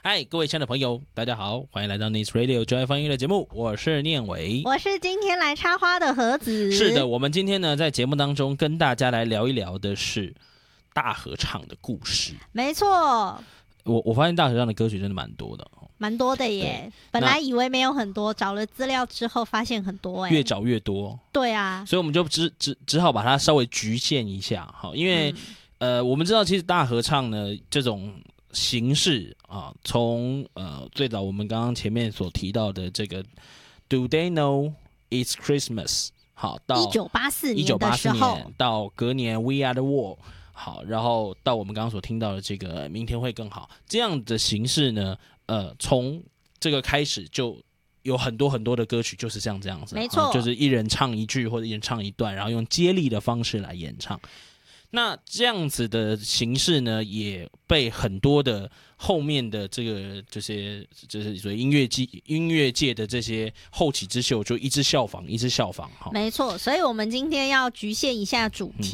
嗨，各位亲爱的朋友，大家好，欢迎来到 Nice Radio 就爱放音乐的节目，我是念伟， 我是今天来插花的盒子。 是的，我们今天呢在节目当中跟大家来聊一聊的是大合唱的故事。 没错， 我发现大合唱的歌曲真的蛮多的， 蛮多的耶。本来以为没有很多，找了资料之后发现很多， 越找越多。 对啊， 所以我们就只好把它稍微局限一下，因为、我们知道其实大合唱呢这种形式啊，从最早我们刚刚前面所提到的这个 Do They Know It's Christmas 好，到 1984年的时候， 到隔年 We Are the World 好，然后到我们刚刚所听到的这个明天会更好这样的形式呢，从这个开始就有很多很多的歌曲就是像这样子， 没错， 就是一人唱一句或者一人唱一段，然后用接力的方式来演唱。那这样子的形式呢，也被很多的后面的这些就是所谓音乐界的这些后起之秀就一直效仿。 没错，所以我们今天要局限一下主题。